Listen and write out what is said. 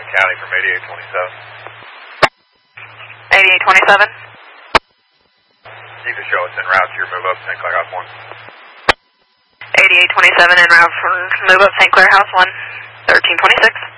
County from 8827. 8827? You can show us en route to your move up St. Clair House 1. 8827 en route for move up St. Clair House 1, 1326.